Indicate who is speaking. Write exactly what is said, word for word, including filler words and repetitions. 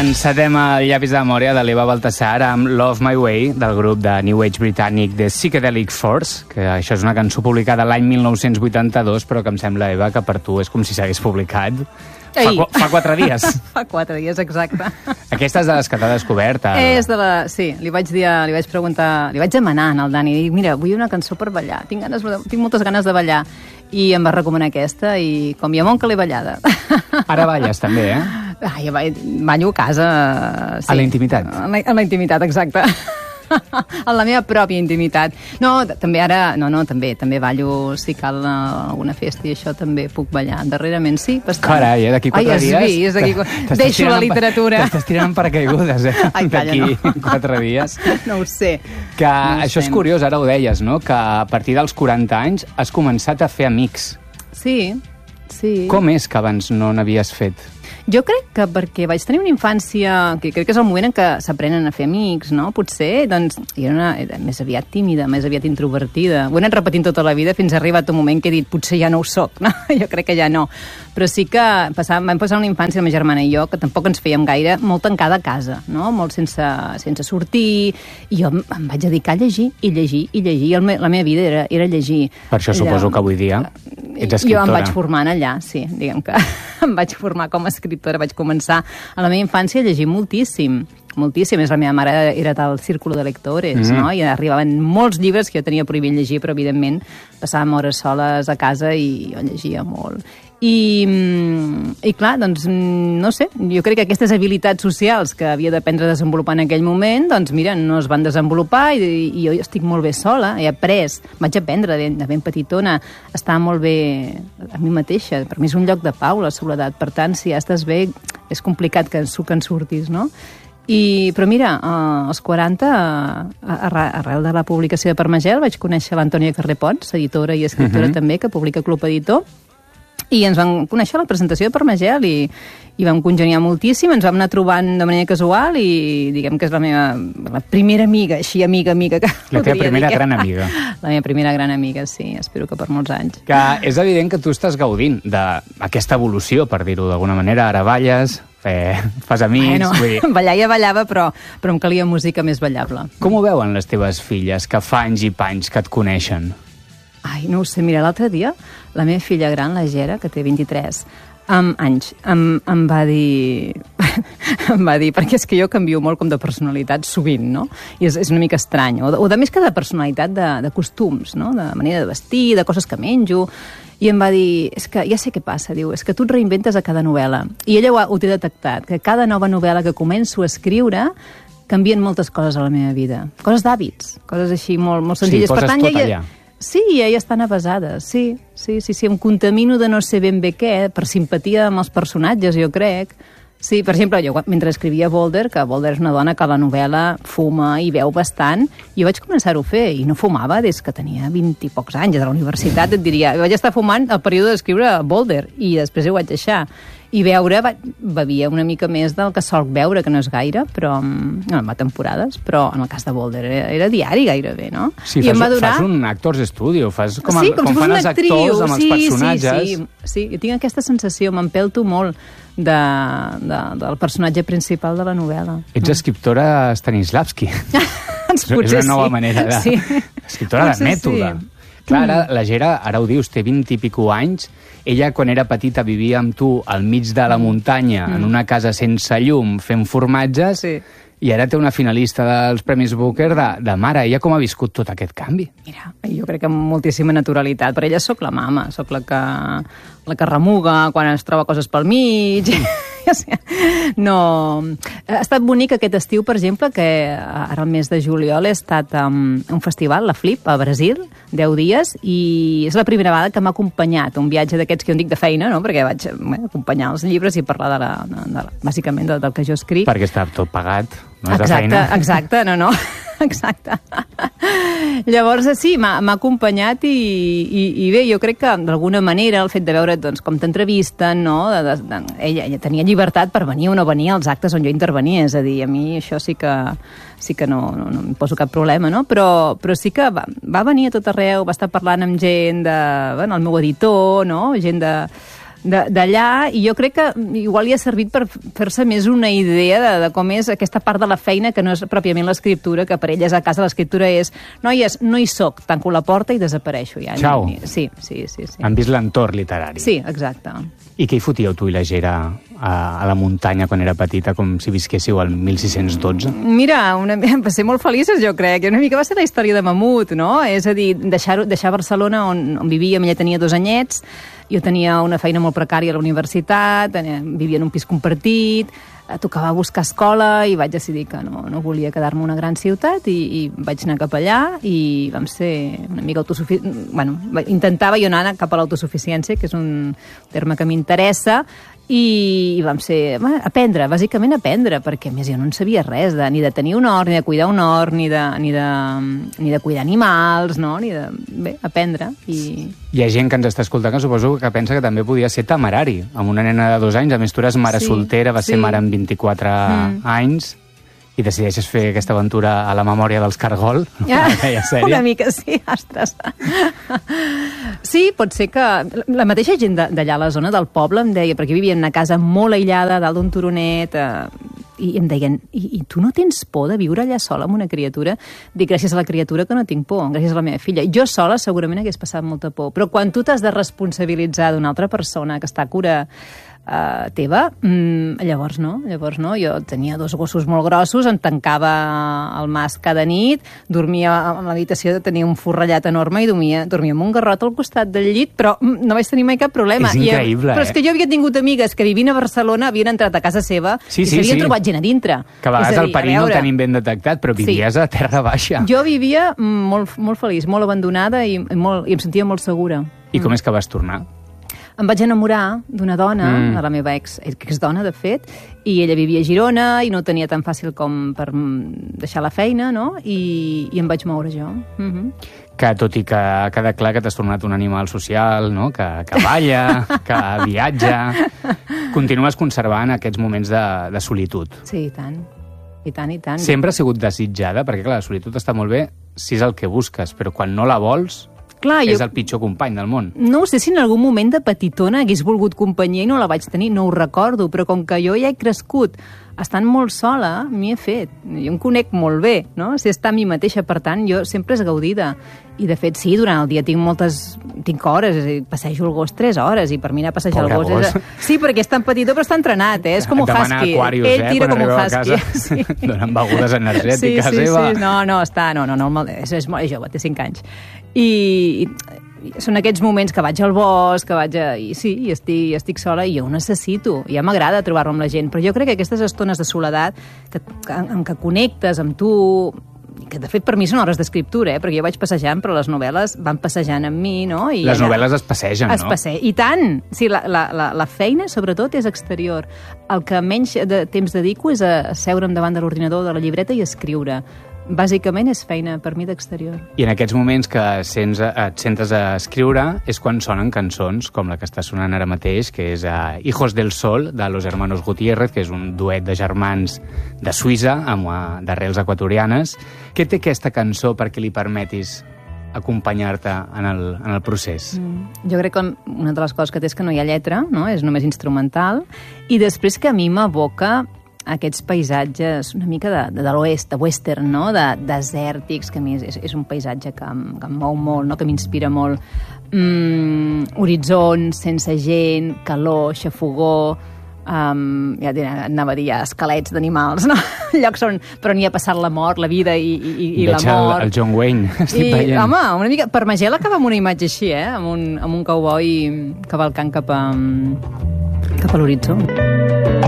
Speaker 1: Encetem el llapis de memòria de l'Eva Baltasar amb Love My Way, del grup de New Age britànic The Psychedelic Force, que això és una cançó publicada l'any mil nou-cents vuitanta-dos, però que em sembla, Eva, que per tu és com si s'hagués publicat fa, fa quatre dies.
Speaker 2: Fa quatre dies, exacte.
Speaker 1: Aquesta és de les que t'ha descobert. El...
Speaker 2: És de la... Sí, li vaig dir, li vaig preguntar, li vaig demanar al Dani, dic, mira, vull una cançó per ballar, tinc, ganes, tinc moltes ganes de ballar, i em va recomanar aquesta, i com hi ha molt que l'he ballada.
Speaker 1: Ara balles, també, eh?
Speaker 2: Ai, ballo a casa... Sí.
Speaker 1: A la intimitat.
Speaker 2: A la, a la intimitat, exacte. En la meva pròpia intimitat. No, també ara... No, no, també també ballo, si cal alguna festa i això també puc ballar. Darrerament sí, bastant.
Speaker 1: Carai, eh? D'aquí quatre
Speaker 2: Ai,
Speaker 1: dies...
Speaker 2: Ai, has deixo la literatura.
Speaker 1: T'estàs tirant per caigudes, eh?
Speaker 2: Ai, calla,
Speaker 1: d'aquí
Speaker 2: no.
Speaker 1: quatre dies.
Speaker 2: No ho sé.
Speaker 1: Que
Speaker 2: no
Speaker 1: això sé. És curiós, ara ho deies, no? Que a partir dels quaranta anys has començat a fer amics.
Speaker 2: Sí, sí.
Speaker 1: Com és que abans no n'havies fet?
Speaker 2: Jo crec que perquè vaig tenir una infància, que crec que és el moment en què s'aprenen a fer amics, no? Potser, doncs, era, una, era més aviat tímida, més aviat introvertida. Ho he anat repetint tota la vida fins a arribat un moment que he dit, potser ja no ho soc, no? Jo crec que ja no. Però sí que passàvem, vam passar una infància, la meva germana i jo, que tampoc ens fèiem gaire, molt tancada a casa, no? Molt sense, sense sortir, i jo em vaig dedicar a llegir, i llegir, i llegir. El me, la meva vida era, era llegir.
Speaker 1: Per això
Speaker 2: allà,
Speaker 1: suposo que avui dia ets escriptora.
Speaker 2: Jo em vaig formant allà, sí, diguem que em vaig formar com a escriptora, vaig començar a la meva infància a llegir moltíssim, moltíssim. És la meva mare era del círculo de lectores, mm-hmm. no? I arribaven molts llibres que jo tenia prohibit llegir, però evidentment passàvem hores soles a casa i jo llegia molt. I, i clar, doncs, no sé, jo crec que aquestes habilitats socials que havia d'aprendre a desenvolupar en aquell moment, doncs mira, no es van desenvolupar i, i jo estic molt bé sola, he après, vaig aprendre de, de ben petitona, estar molt bé a mi mateixa, per mi és un lloc de pau la soledat, per tant, si ja estàs bé, és complicat que, que en surtis, no? I, però mira, eh, als quaranta, arrel de la publicació de Permagel, vaig conèixer l'Antònia Carré Pons, editora i escriptora uh-huh. també, que publica Club Editor, i ens vam conèixer a la presentació de Permagel i, i vam congeniar moltíssim, ens vam anar trobant de manera casual i diguem que és la meva la primera amiga, així amiga, amiga que
Speaker 1: la teva primera que... gran amiga.
Speaker 2: La meva primera gran amiga, sí, espero que per molts anys.
Speaker 1: Que és evident que tu estàs gaudint d'aquesta evolució, per dir-ho d'alguna manera, ara balles, eh, fas amics...
Speaker 2: Bueno, vull dir... ballar ja ballava, però, però em calia música més ballable.
Speaker 1: Com ho veuen les teves filles, que fa anys i panys que et coneixen?
Speaker 2: Ai, no ho sé, mira, l'altre dia la meva filla gran, la Gera, que té vint-i-tres um, anys, em, em va dir... em va dir, perquè és que jo canvio molt com de personalitat sovint, no? I és, és una mica estrany. O de, o de més que de personalitat, de, de costums, no? De manera de vestir, de coses que menjo... I em va dir, és que ja sé què passa, diu, és que tu et reinventes a cada novel·la. I ella ho, ha, ho té detectat, que cada nova novel·la que començo a escriure canvien moltes coses a la meva vida. Coses d'hàbits, coses així molt, molt senzilles.
Speaker 1: Sí, poses
Speaker 2: per tant,
Speaker 1: tot
Speaker 2: ella...
Speaker 1: allà.
Speaker 2: Sí, ja estan avasades, sí, sí, sí, sí, em contamino de no sé ben bé què, per simpatia amb els personatges, jo crec. Sí, per exemple, jo mentre escrivia Boulder, que Boulder és una dona que a la novel·la fuma i veu bastant, jo vaig començar-ho a fer, i no fumava des que tenia vint i pocs anys, a la universitat, et diria, vaig estar fumant el període d'escriure Boulder, i després ho vaig deixar. I beure, bevia una mica més del que sol beure, que no és gaire, però no, va temporades, però en el cas de Boulder era, era diari gairebé, no?
Speaker 1: Sí,
Speaker 2: I
Speaker 1: fas,
Speaker 2: em va durar...
Speaker 1: fas un actors studio, fas com,
Speaker 2: sí, com,
Speaker 1: com
Speaker 2: si
Speaker 1: fan els
Speaker 2: actriu.
Speaker 1: actors amb
Speaker 2: sí,
Speaker 1: els personatges.
Speaker 2: Sí, sí, sí, i tinc aquesta sensació, m'empelto molt de, de, del personatge principal de la novel·la.
Speaker 1: Ets escriptora Stanislavski.
Speaker 2: Potser
Speaker 1: és una nova
Speaker 2: sí.
Speaker 1: manera de...
Speaker 2: Sí.
Speaker 1: Escriptora
Speaker 2: Potser
Speaker 1: de mètode.
Speaker 2: Sí.
Speaker 1: Clar, ara, la Gera, ara ho dius, té vint i pico anys. Ella, quan era petita, vivia amb tu al mig de la muntanya, mm. en una casa sense llum, fent formatges, sí. I ara té una finalista dels Premis Booker de, de mare. Ella com ha viscut tot aquest canvi?
Speaker 2: Mira, jo crec que amb moltíssima naturalitat. Per ella sóc la mama, sóc la que, la que remuga quan es troba coses pel mig... No... Ha estat bonic aquest estiu, per exemple, que ara al mes de juliol he estat a un festival, la Flip, a Brasil, deu dies, i és la primera vegada que m'ha acompanyat un viatge d'aquests que jo en dic de feina, no? Perquè vaig bueno, acompanyar els llibres i parlar de la, de, de, bàsicament del, del que jo escric.
Speaker 1: Perquè està tot pagat, no és de
Speaker 2: exacte,
Speaker 1: feina.
Speaker 2: Exacte, no, no, exacte. Llavors, sí, m'ha acompanyat i, i, i bé, jo crec que d'alguna manera el fet de veure doncs, com t'entrevisten, no? De, de, de, ella, ella tenia llibertat per venir o no venir als actes on jo intervenia, és a dir, a mi això sí que, sí que no, no, no em poso cap problema, no? Però, però sí que va, va venir a tot arreu, va estar parlant amb gent de, bueno, el meu editor, no? Gent de d'allà, i jo crec que igual li ha servit per fer-se més una idea de, de com és aquesta part de la feina que no és pròpiament l'escriptura, que per ella és a casa l'escriptura és noies, no hi soc, tanco la porta i desapareixo ja.
Speaker 1: Ciao.
Speaker 2: Ni, ni, sí, sí, sí, sí.
Speaker 1: Han vist l'entorn literari.
Speaker 2: Sí, exacte.
Speaker 1: I què hi fotíeu tu i la Gera a, a la muntanya quan era petita, com si visquéssiu al mil sis-cents dotze?
Speaker 2: Mira, una, va ser molt felices, jo crec. Una mica va ser la història de Mamut, no? És a dir, deixar, deixar Barcelona on, on vivíem, ella tenia dos anyets, jo tenia una feina molt precària a la universitat, vivia en un pis compartit, tocava buscar escola i vaig decidir que no, no volia quedar-me a una gran ciutat i, i vaig anar cap allà i vam ser una mica autosuficients. Bueno, intentava jo anar cap a l'autosuficiència, que és un terme que m'interessa, i, i vam ser... Bueno, aprendre, bàsicament aprendre, perquè més jo no en sabia res, de, ni de tenir un hort, ni de cuidar un hort, ni de, ni de, ni de cuidar animals, no? Ni de... Bé, aprendre. I...
Speaker 1: Hi ha gent que ens està escoltant que suposo que pensa que també podia ser temerari, amb una nena de dos anys, a més tu eres mare
Speaker 2: sí,
Speaker 1: soltera, vas
Speaker 2: sí.
Speaker 1: ser mare amb vint-i-quatre mm. anys, i decideixes fer aquesta aventura a la memòria dels Cargol,
Speaker 2: ja,
Speaker 1: sèrie.
Speaker 2: Una mica, sí, ostres. Sí, pot ser que... La mateixa gent d'allà a la zona del poble em deia, perquè vivia en una casa molt aïllada, dalt d'un turonet, eh, i em deien, I, i tu no tens por de viure allà sola amb una criatura? Dic, gràcies a la criatura que no tinc por, gràcies a la meva filla. Jo sola segurament hagués passat molta por, però quan tu t'has de responsabilitzar d'una altra persona que està a cura Uh, teva, mm, llavors no, llavors no. Jo tenia dos gossos molt grossos, em tancava al mas cada nit, dormia en l'habitació, tenia un forrellat enorme i dormia, dormia amb un garrot al costat del llit, però mm, no vaig tenir mai cap problema.
Speaker 1: És increïble,
Speaker 2: I, però és que jo havia tingut amigues que vivint a Barcelona havien entrat a casa seva
Speaker 1: sí,
Speaker 2: i
Speaker 1: sí,
Speaker 2: s'havien
Speaker 1: sí.
Speaker 2: trobat gent a dintre.
Speaker 1: Que a vegades
Speaker 2: dir,
Speaker 1: el perill
Speaker 2: veure...
Speaker 1: no el tenim ben detectat, però vivies sí. a terra baixa.
Speaker 2: Jo vivia molt, molt feliç, molt abandonada i, i, molt, i em sentia molt segura.
Speaker 1: I com és que vas tornar?
Speaker 2: Em vaig enamorar d'una dona, mm. de la meva ex, ex-dona, de fet, i ella vivia a Girona i no tenia tan fàcil com per deixar la feina, no? I, i em vaig moure jo. Mm-hmm.
Speaker 1: Que tot i que queda clar que t'has tornat un animal social, no? que, que balla, que viatja, continues conservant aquests moments de, de solitud.
Speaker 2: Sí, i tant. I tant, i tant.
Speaker 1: Sempre ha sigut desitjada, perquè clar, la solitud està molt bé si és el que busques, però quan no la vols... Clar, és jo... el pitjor company del món.
Speaker 2: No sé si en algun moment de petitona hagués volgut companyia i no la vaig tenir, no ho recordo, però com que jo ja he crescut estant molt sola, m'hi he fet. Jo em conec molt bé, no? Si està a mi mateixa, per tant, jo sempre és gaudida. I, de fet, sí, durant el dia tinc moltes... tinc hores, passejo el gos tres hores, i per mi anar a passejar
Speaker 1: Pobre
Speaker 2: el gos...
Speaker 1: gos.
Speaker 2: És... Sí, perquè és tan petitó, però està entrenat, eh? És com un husky.
Speaker 1: Aquarius,
Speaker 2: Ell tira
Speaker 1: eh?
Speaker 2: com un husky.
Speaker 1: Sí. Donen begudes energètiques,
Speaker 2: sí, sí,
Speaker 1: seva.
Speaker 2: Sí, no, no, està... No, no, no, és, és molt jove, té cinc anys. I... són aquests moments que vaig al bosc, que vaig a... I sí, i estic, i estic sola i jo ho necessito. Ja m'agrada trobar-me amb la gent, però jo crec que aquestes estones de soledat que, que, en què connectes amb tu, que de fet per mi són hores d'escriptura, eh? Perquè jo vaig passejant, però les novel·les van passejant amb mi, no? I
Speaker 1: les
Speaker 2: allà...
Speaker 1: novel·les es passegen,
Speaker 2: es
Speaker 1: no?
Speaker 2: Passe... I tant! Sí, la, la, la, la feina, sobretot, és exterior. El que menys de temps dedico és a seure'm davant de l'ordinador, de la llibreta i escriure. Bàsicament és feina per mi d'exterior.
Speaker 1: I en aquests moments que sents, et sentes a escriure és quan sonen cançons com la que està sonant ara mateix, que és uh, Hijos del Sol, de Los Hermanos Gutiérrez, que és un duet de germans de Suïssa, amb uh, d'arrels equatorianes. Què té aquesta cançó perquè li permetis acompanyar-te en el, en el procés?
Speaker 2: Mm. Jo crec que una de les coses que té és que no hi ha lletra, no? És només instrumental, i després que a mi m'evoca aquests paisatges una mica de, de, de l'oest, de western, no? De desèrtics, que a mi és, és un paisatge que em, que em mou molt, no? Que m'inspira molt. Mm, horitzons, sense gent, calor, xafogor, um, ja anava a dir ja, esquelets d'animals, no? Llocs on, però n'hi ha passat la mort, la vida i, i, i la mort.
Speaker 1: El, el John Wayne, estic
Speaker 2: I,
Speaker 1: veient.
Speaker 2: Home, una mica... Per Magel acaba amb una imatge així, eh? Amb un, amb un cowboy cavalcant cap a, cap a l'horitzó.